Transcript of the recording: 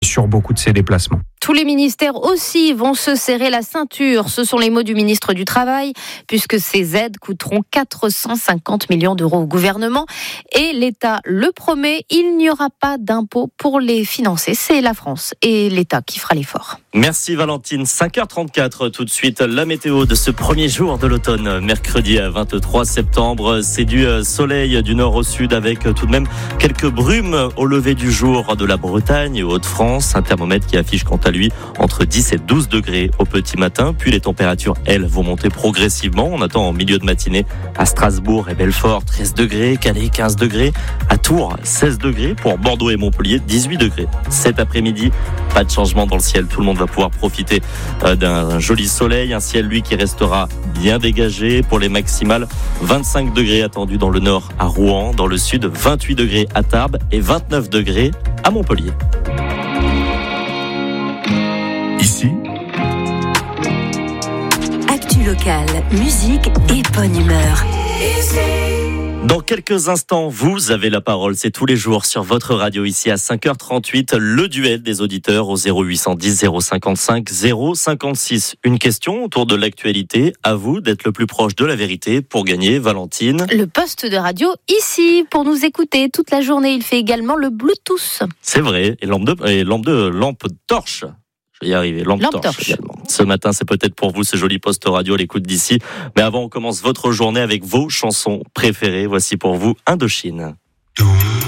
sur beaucoup de ses déplacements. Tous les ministères aussi vont se serrer la ceinture. Ce sont les mots du ministre du Travail, puisque ces aides coûteront 450 millions d'euros au gouvernement. Et l'État le promet, il n'y aura pas d'impôt pour les financer. C'est la France et l'État qui fera l'effort. Merci Valentine. 5h34 tout de suite. La météo de ce premier jour de l'automne, mercredi 23 septembre. C'est du soleil du nord au sud avec tout de même quelques brumes au lever du jour de la Bretagne et Hauts-de-France. Un thermomètre qui affiche quant à lui entre 10 et 12 degrés au petit matin. Puis les températures, elles, vont monter progressivement. On attend en milieu de matinée à Strasbourg et Belfort 13 degrés, Calais 15 degrés, à Tours 16 degrés, pour Bordeaux et Montpellier 18 degrés. Cet après-midi, pas de changement dans le ciel. Tout le monde va pouvoir profiter d'un joli soleil. Un ciel, lui, qui restera bien dégagé. Pour les maximales, 25 degrés attendus dans le nord à Rouen. Dans le sud, 28 degrés à Tarbes et 29 degrés à Montpellier. Ici, actu locale, musique et bonne humeur. Dans quelques instants, vous avez la parole. C'est tous les jours sur votre radio ici à 5h38. Le duel des auditeurs au 0810 055 056. Une question autour de l'actualité. À vous d'être le plus proche de la vérité pour gagner, Valentine. Le poste de radio ici pour nous écouter toute la journée. Il fait également le Bluetooth. C'est vrai. Et lampe torche. Je vais y arriver. Lampe torche également. Ce matin, c'est peut-être pour vous ce joli poste radio à l'écoute d'ici. Mais avant, on commence votre journée avec vos chansons préférées. Voici pour vous Indochine.